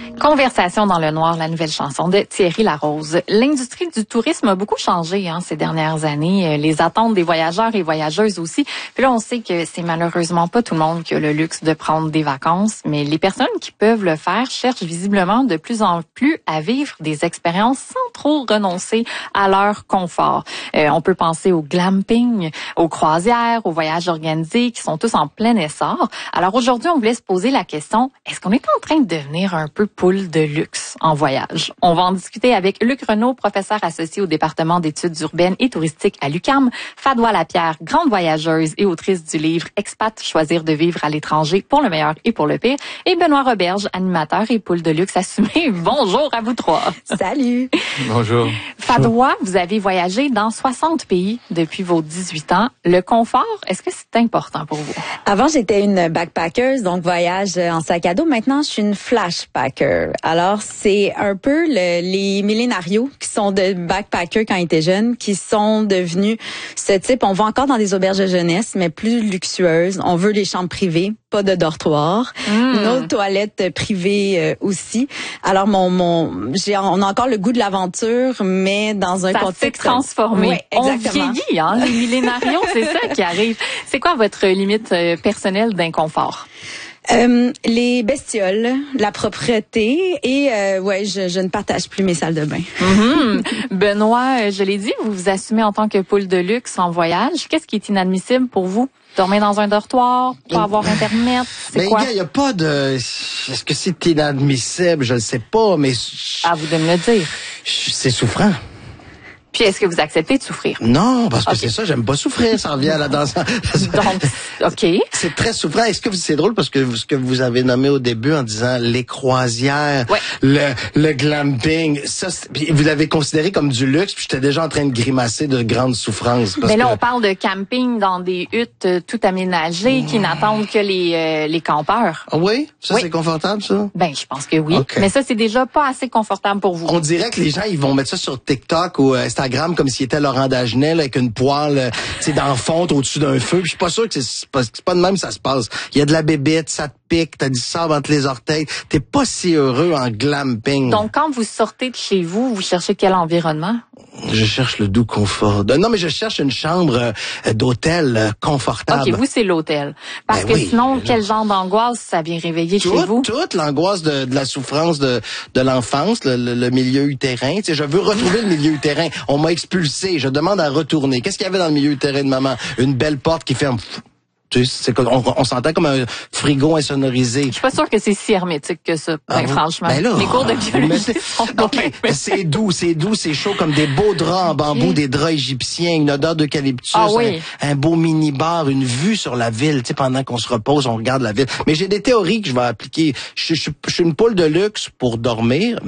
Conversation dans le noir, la nouvelle chanson de Thierry Larose. L'industrie du tourisme a beaucoup changé ces dernières années. Les attentes des voyageurs et voyageuses aussi. Puis là, on sait que c'est malheureusement pas tout le monde qui a le luxe de prendre des vacances, mais les personnes qui peuvent le faire cherchent visiblement de plus en plus à vivre des expériences sans trop renoncer à leur confort. On peut penser au glamping, aux croisières, aux voyages organisés qui sont tous en plein essor. Alors aujourd'hui, on voulait se poser la question, est-ce qu'on est en train de devenir un peu poule de luxe en voyage? On va en discuter avec Luc Renaud, professeur associé au département d'études urbaines et touristiques à l'UQAM, Fadois Lapierre, grande voyageuse et autrice du livre Expat, choisir de vivre à l'étranger pour le meilleur et pour le pire, et Benoît Roberge, animateur et poule de luxe assumé. Bonjour à vous trois. Salut. Bonjour. Fadois, vous avez voyagé dans 60 pays depuis vos 18 ans. Le confort, est-ce que c'est important pour vous? Avant, j'étais une backpackeuse, donc voyage en sac à dos. Maintenant, je suis une flashpacker. Alors, c'est un peu les millénarios qui sont de backpackers quand ils étaient jeunes, qui sont devenus ce type. On va encore dans des auberges de jeunesse, mais plus luxueuses. On veut des chambres privées, pas de dortoir. Nos toilettes privées aussi. Alors, on a encore le goût de l'aventure, mais dans un contexte... Ça s'est transformé. Ouais, on exactement. vieillit, les millénarios, c'est ça qui arrive. C'est quoi votre limite personnelle d'inconfort? Les bestioles, la propreté et je ne partage plus mes salles de bain. Benoît, je l'ai dit, vous vous assumez en tant que poule de luxe en voyage. Qu'est-ce qui est inadmissible pour vous? Dormir dans un dortoir, pas avoir Internet, c'est quoi? Mais il y a pas de... Est-ce que c'est inadmissible? Je ne sais pas, mais... À vous de me le dire. C'est souffrant. Puis est-ce que vous acceptez de souffrir? Non, parce que c'est ça, j'aime pas souffrir, ça revient à la danse. Donc, OK. C'est très souffrant. Est-ce que c'est drôle parce que ce que vous avez nommé au début en disant les croisières, ouais. le glamping, ça, vous l'avez considéré comme du luxe, puis j'étais déjà en train de grimacer de grandes souffrances. Mais là, on parle de camping dans des huttes tout aménagées qui n'attendent que les campeurs. Ah oui? Ça, oui. C'est confortable, ça? Ben, je pense que oui. Okay. Mais ça, c'est déjà pas assez confortable pour vous. On dirait que les gens, ils vont mettre ça sur TikTok ou Instagram comme s'il était Laurent Dagenet, là, avec une poêle, dans fonte au-dessus d'un feu. Puis je suis pas sûr que c'est pas de même que ça se passe. Il y a de la bébête, ça te pique, t'as du sable entre les orteils. T'es pas si heureux en glamping. Donc, quand vous sortez de chez vous, vous cherchez quel environnement? Je cherche le doux confort. Non, mais je cherche une chambre d'hôtel confortable. OK, vous, c'est l'hôtel. Parce que sinon, quel genre d'angoisse ça vient réveiller chez vous? Toute l'angoisse de la souffrance de l'enfance, le milieu utérin. Tu sais, je veux retrouver le milieu utérin. On m'a expulsé. Je demande à retourner. Qu'est-ce qu'il y avait dans le milieu utérin de maman? Une belle porte qui ferme. Tu sais, on s'entend comme un frigo insonorisé. Je suis pas sûre que c'est si hermétique que ça, franchement. Ben là, les cours de biologie sont c'est doux, c'est chaud comme des beaux draps en bambou, des draps égyptiens, une odeur d'eucalyptus, un beau mini-bar, une vue sur la ville. Tu sais, pendant qu'on se repose, on regarde la ville. Mais j'ai des théories que je vais appliquer. Je suis une poule de luxe pour dormir,